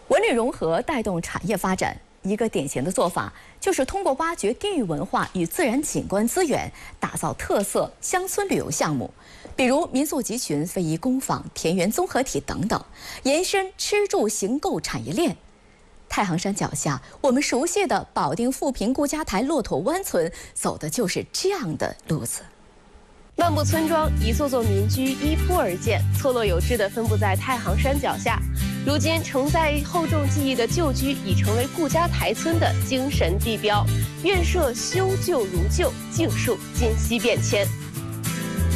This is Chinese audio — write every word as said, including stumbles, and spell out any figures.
文旅融合带动产业发展，一个典型的做法就是通过挖掘地域文化与自然景观资源，打造特色乡村旅游项目，比如民宿集群、非遗工坊、田园综合体等等，延伸吃住行购产业链。太行山脚下，我们熟悉的保定富平顾家台骆驼湾村，走的就是这样的路子。 漫步村庄，一座座民居依坡而建，错落有致地分布在太行山脚下。如今，承载厚重记忆的旧居已成为顾家台村的精神地标。院舍修旧如旧，径数今昔变迁。